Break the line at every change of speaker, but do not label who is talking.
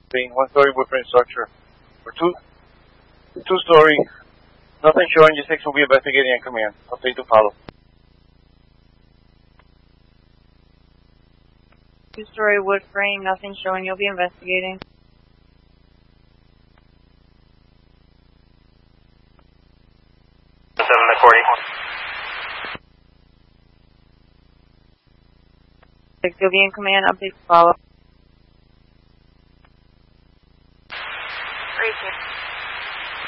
being one-story wood frame structure. For two-story, nothing showing. G6 will be investigating and command. Update to follow.
Two-story wood frame, nothing showing. You'll be investigating. You'll be in command. Update to follow.